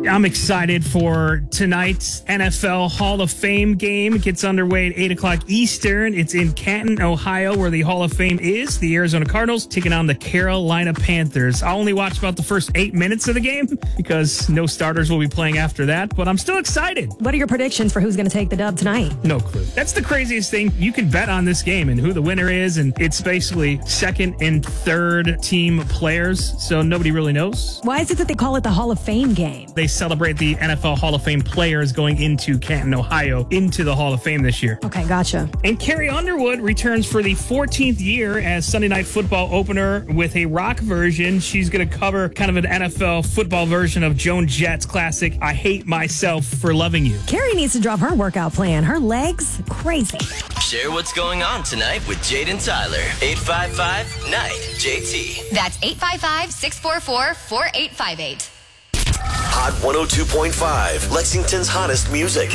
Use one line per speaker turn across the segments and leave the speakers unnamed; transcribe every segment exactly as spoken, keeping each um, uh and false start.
I'm excited for tonight's N F L Hall of Fame game. It gets underway at eight o'clock Eastern. It's in Canton, Ohio, where the Hall of Fame is. The Arizona Cardinals taking on the Carolina Panthers. I'll only watch about the first eight minutes of the game because no starters will be playing after that, but I'm still excited.
What are your predictions for who's going to take the dub tonight?
No clue. That's the craziest thing. You can bet on this game and who the winner is, and it's basically second and third team players, so nobody really knows.
Why is it that they call it the Hall of Fame game?
They celebrate the N F L Hall of Fame players going into Canton, Ohio, into the Hall of Fame this year.
Okay, gotcha.
And Carrie Underwood returns for the fourteenth year as Sunday Night Football opener with a rock version. She's going to cover kind of an N F L football version of Joan Jett's classic, I Hate Myself for Loving You.
Carrie needs to drop her workout plan. Her legs, crazy.
Share what's going on tonight with Jade and Tyler. eight five five, N I G H, J T.
That's eight five five, six four four, four eight five eight.
Hot one oh two point five, Lexington's hottest music.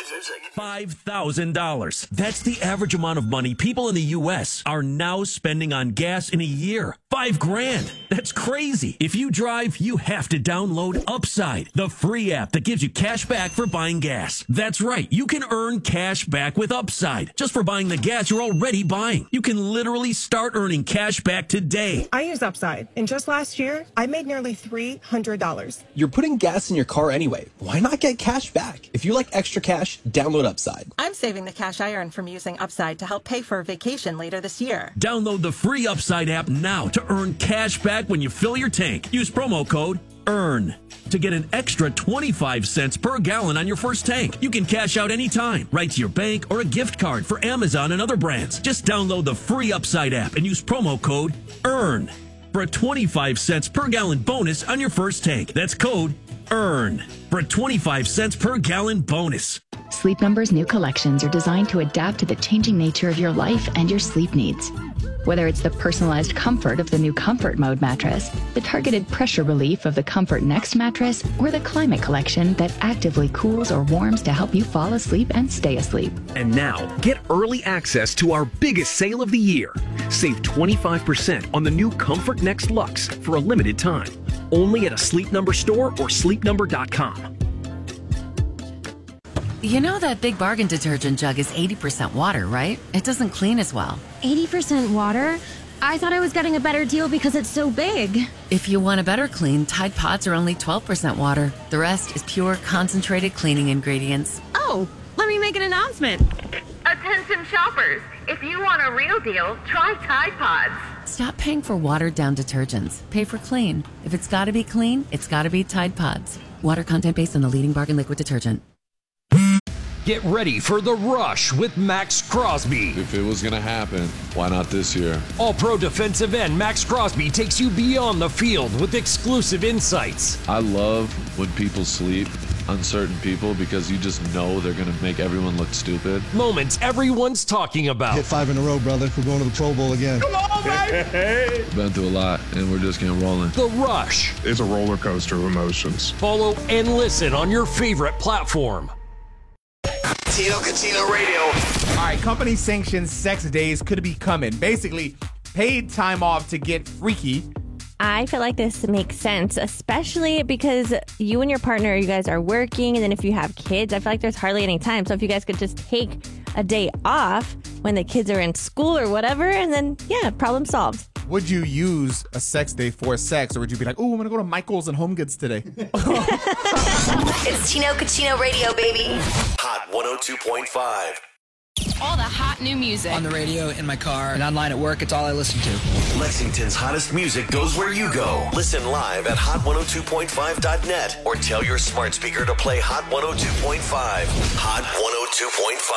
five thousand dollars. That's the average amount of money people in the U S are now spending on gas in a year. Five grand. That's crazy. If you drive, you have to download Upside, the free app that gives you cash back for buying gas. That's right. You can earn cash back with Upside just for buying the gas you're already buying. You can literally start earning cash back today.
I use Upside, and just last year, I made nearly three hundred dollars.
You're putting gas in your car anyway. Why not get cash back? If you like extra cash, download Upside.
I'm saving the cash I earn from using Upside to help pay for a vacation later this year.
Download the free Upside app now to earn cash back when you fill your tank. Use promo code EARN to get an extra twenty-five cents per gallon on your first tank. You can cash out anytime, right to your bank or a gift card for Amazon and other brands. Just download the free Upside app and use promo code EARN for a twenty-five cents per gallon bonus on your first tank. That's code EARN for a twenty-five cents per gallon bonus.
Sleep Number's new collections are designed to adapt to the changing nature of your life and your sleep needs. Whether it's the personalized comfort of the new Comfort Mode mattress, the targeted pressure relief of the Comfort Next mattress, or the Climate Collection that actively cools or warms to help you fall asleep and stay asleep.
And now, get early access to our biggest sale of the year. Save twenty-five percent on the new Comfort Next Luxe for a limited time. Only at a Sleep Number store or sleep number dot com.
You know that Big Bargain detergent jug is eighty percent water, right? It doesn't clean as well.
eighty percent water? I thought I was getting a better deal because it's so big.
If you want a better clean, Tide Pods are only twelve percent water. The rest is pure, concentrated cleaning ingredients.
Oh, let me make an announcement.
Attention shoppers, if you want a real deal, try Tide Pods.
Stop paying for watered-down detergents. Pay for clean. If it's gotta be clean, it's gotta be Tide Pods. Water content based on the leading bargain liquid detergent.
Get ready for The Rush with Max Crosby.
If it was going to happen, why not this year?
All-pro defensive end Max Crosby takes you beyond the field with exclusive insights.
I love when people sleep on certain people because you just know they're going to make everyone look stupid.
Moments everyone's talking about.
Hit five in a row, brother. We're going to the Pro Bowl again.
Come on, baby! Been through a lot, and we're just getting rolling.
The Rush
is a roller coaster of emotions.
Follow and listen on your favorite platform.
Tino Catino Radio.
All right, company sanctioned sex days could be coming. Basically, paid time off to get freaky.
I feel like this makes sense, especially because you and your partner, you guys are working, and then if you have kids, I feel like there's hardly any time. So if you guys could just take a day off when the kids are in school or whatever, and then, yeah, problem solved.
Would you use a sex day for sex, or would you be like, oh, I'm going to go to Michael's and Home Goods today?
It's Tino Catino Radio, baby.
Hot one oh two point five.
All the hot new music.
On the radio, in my car, and online at work, it's all I listen to.
Lexington's hottest music goes where you go. Listen live at hot one oh two point five dot net or tell your smart speaker to play Hot one oh two point five. Hot one oh two point five.